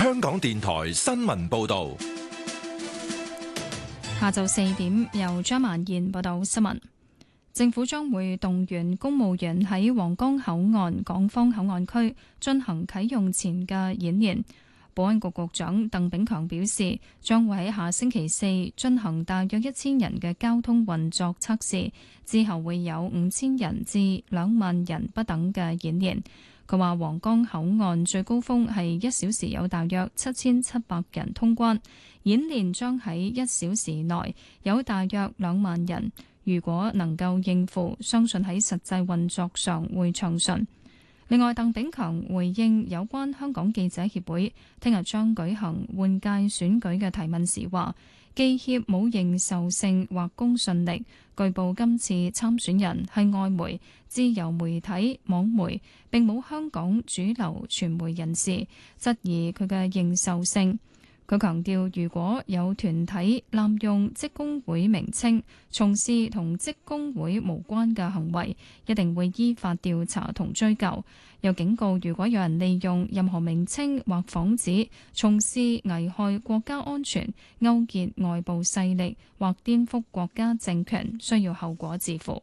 香港電台新聞報道。 下晝4點，由張曼燕報道新聞。政府將會動員公務員喺皇崗口岸港方口岸區進行啟用前嘅演練。保安局局長鄧炳強表示，將會喺下星期四進行大約1000人嘅交通運作測試，之後會有5000人至2萬人不等嘅演練。佢話皇崗口岸最高峰係1小時有大約7700人通關，演練將喺1小時內有大約2萬人。如果能夠應付，相信喺實際運作上會暢順。另外，鄧炳強回應有關香港記者協會聽日將舉行換屆選舉嘅提問時話，記協冇認受性或公信力。據報今次參選人係外媒、自由媒體、網媒，並冇香港主流傳媒人士，質疑佢嘅認受性。佢強調，如果有團體濫用職工會名稱，從事同職工會無關嘅行為，一定會依法調查同追究。又警告，如果有人利用任何名稱或幌子從事危害國家安全、勾結外部勢力或顛覆國家政權，需要後果自負。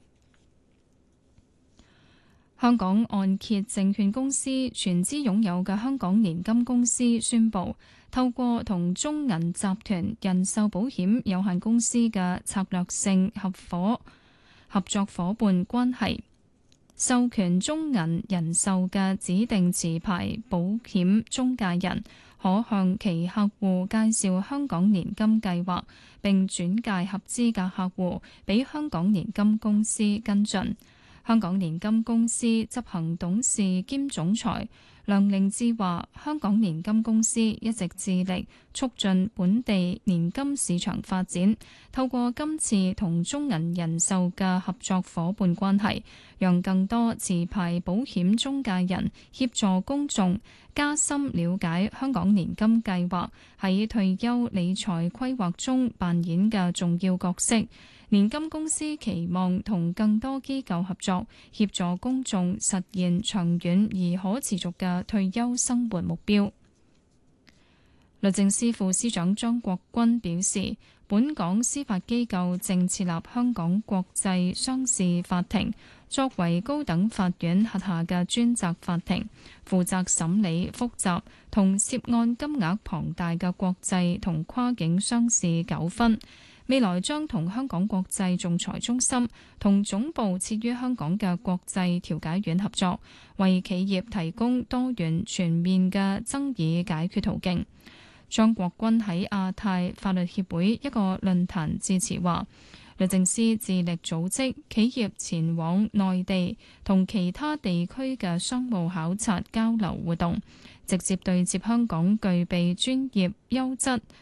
香港按揭證券公司全資擁有嘅香港年金公司宣布，透過同中銀集團人壽保險有限公司嘅策略性合作夥伴關係，授權中銀人壽嘅指定持牌保險中介人，可向其客戶介紹香港年金計劃，並轉介合資格客戶俾香港年金公司跟進。香港年金公司執行董事兼總裁梁凌志話，香港年金公司一直致力促進本地年金市場發展，透過今次同中銀人壽嘅合作夥伴關係，讓更多持牌保險中介人協助公眾加深了解香港年金計劃喺退休理財規劃中扮演嘅重要角色。年金公司期望同更多機構合作，協助公眾實現長遠而可持續嘅退休生活目標。律政司副司長張國鈞表示，本港司法機構正設立香港國際商事法庭，作為高等法院轄下嘅專責法庭，負責審理複雜同涉案金額龐大嘅國際同跨境商事糾紛。未來將同香港國際仲裁中心同總部設於香港嘅國際調解院合作，為企業提供多元全面嘅爭議解決途徑。張國鈞喺亞太法律協會一個論壇致辭話，律政司致力組織企業前往內地同其他地區嘅商務考察交流活動，直接對接香港具備專業優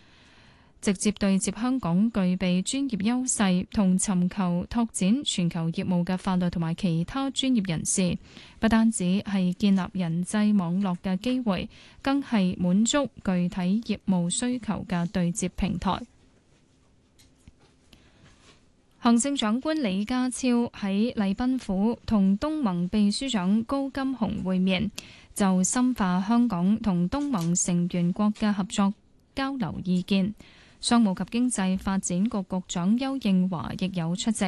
勢同尋求拓展全球業務嘅法律同埋其他專業人士，不單止係建立人際網絡嘅機會，更係滿足具體業務需求嘅對接平台。行政長官李家超喺禮賓府同東盟秘書長高金洪會面，就深化香港同東盟成員國嘅合作交流意見。商務及經濟發展局局長邱應華亦有出席。